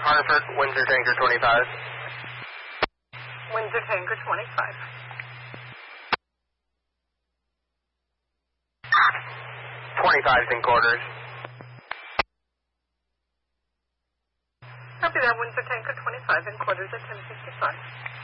Hartford, Windsor Tanker 25. Windsor Tanker 25. 25's in quarters. Copy that, Windsor Tanker 25 in quarters at 10:55.